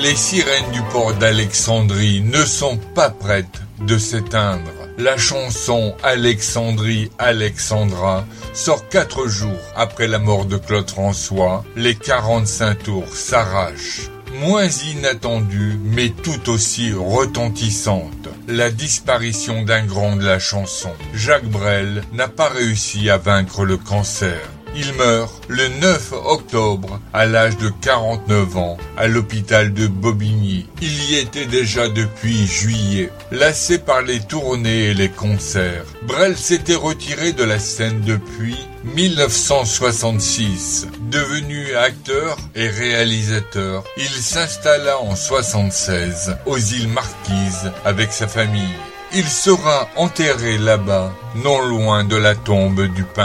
Les sirènes du port d'Alexandrie ne sont pas prêtes de s'éteindre. La chanson Alexandrie, Alexandra sort 4 jours après la mort de Claude François. Les 45 tours s'arrachent. Moins inattendue, mais tout aussi retentissante. La disparition d'un grand de la chanson. Jacques Brel n'a pas réussi à vaincre le cancer. Il meurt le 9 octobre à l'âge de 49 ans à l'hôpital de Bobigny. Il y était déjà depuis juillet. Lassé par les tournées et les concerts, Brel s'était retiré de la scène depuis 1966. Devenu acteur et réalisateur, il s'installa en 1976 aux îles Marquises avec sa famille. Il sera enterré là-bas, non loin de la tombe du peintre.